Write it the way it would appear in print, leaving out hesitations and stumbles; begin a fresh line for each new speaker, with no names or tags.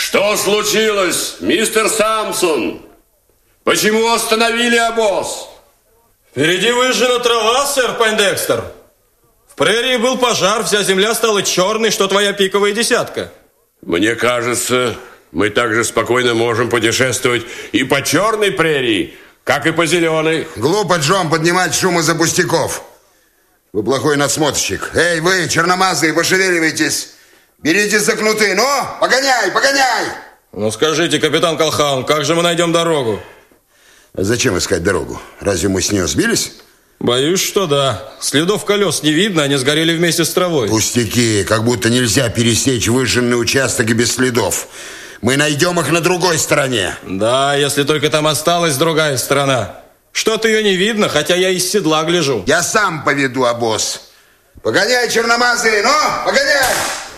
Что случилось, мистер Самсон? Почему остановили обоз?
Впереди выжжена трава, сэр Пойндекстер. В прерии был пожар, вся земля стала черной, что твоя пиковая десятка.
Мне кажется, мы также спокойно можем путешествовать и по черной прерии, как и по зеленой.
Глупо, Джон, поднимать шум из-за пустяков. Вы плохой надсмотрщик. Эй, вы, черномазые, пошевеливайтесь. Берите за кнуты. Ну, погоняй, погоняй.
Ну, скажите, капитан Колхаун, как же мы найдем дорогу?
А зачем искать дорогу? Разве мы с нее сбились?
Боюсь, что да. Следов колес не видно, они сгорели вместе с травой.
Пустяки, как будто нельзя пересечь выжженный участок и без следов. Мы найдем их на другой стороне.
Да, если только там осталась другая сторона. Что-то ее не видно, хотя я из седла гляжу.
Я сам поведу обоз. Погоняй, черномазые, ну, погоняй!